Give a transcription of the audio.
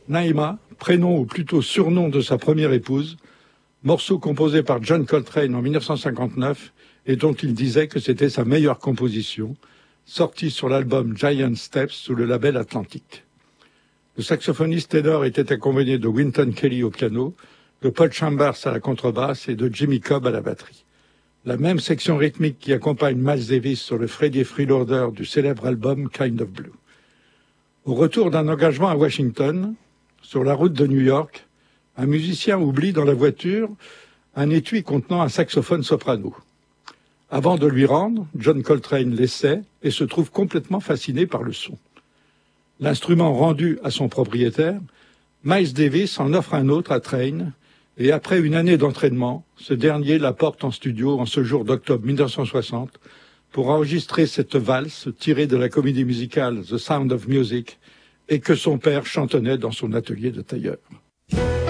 Naïma, prénom ou plutôt surnom de sa première épouse, morceau composé par John Coltrane en 1959 et dont il disait que c'était sa meilleure composition, sorti sur l'album Giant Steps sous le label Atlantic. Le saxophoniste ténor était accompagné de Wynton Kelly au piano, de Paul Chambers à la contrebasse et de Jimmy Cobb à la batterie. La même section rythmique qui accompagne Miles Davis sur le Freddie Freeloader du célèbre album Kind of Blue. Au retour d'un engagement à Washington, sur la route de New York, un musicien oublie dans la voiture un étui contenant un saxophone soprano. Avant de lui rendre, John Coltrane l'essaie et se trouve complètement fasciné par le son. L'instrument rendu à son propriétaire, Miles Davis en offre un autre à Train, et après une année d'entraînement, ce dernier l'apporte en studio en ce jour d'octobre 1960 pour enregistrer cette valse tirée de la comédie musicale The Sound of Music et que son père chantonnait dans son atelier de tailleur.